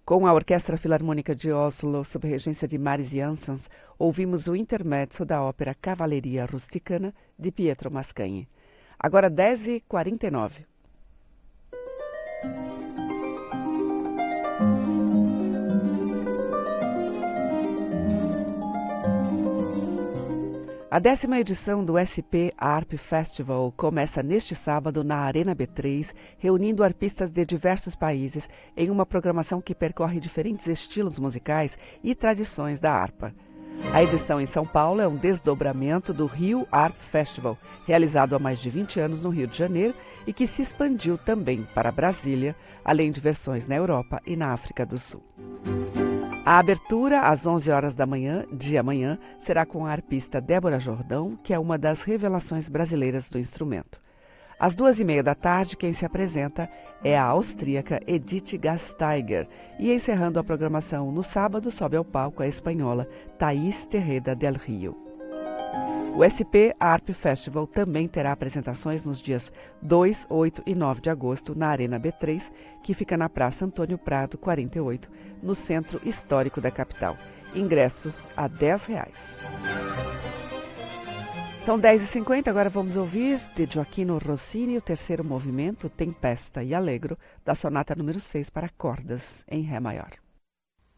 Com a Orquestra Filarmônica de Oslo, sob regência de Maris Jansons, ouvimos o intermezzo da ópera Cavalleria Rusticana, de Pietro Mascagni. Agora 10h49. A 10ª edição do SP Harp Festival começa neste sábado na Arena B3, reunindo arpistas de diversos países em uma programação que percorre diferentes estilos musicais e tradições da harpa. A edição em São Paulo é um desdobramento do Rio Harp Festival, realizado há mais de 20 anos no Rio de Janeiro e que se expandiu também para Brasília, além de versões na Europa e na África do Sul. A abertura, às 11 horas da manhã, de amanhã, será com a arpista Débora Jordão, que é uma das revelações brasileiras do instrumento. Às 2h30 da tarde, quem se apresenta é a austríaca Edith Gasteiger. E encerrando a programação no sábado, sobe ao palco a espanhola Thaís Terreda del Rio. O SP Harp Festival também terá apresentações nos dias 2, 8 e 9 de agosto na Arena B3, que fica na Praça Antônio Prado, 48, no centro histórico da capital. Ingressos a R$10. São 10h50, agora vamos ouvir de Gioachino Rossini o terceiro movimento, Tempesta e Allegro, da sonata número 6 para cordas em Ré maior.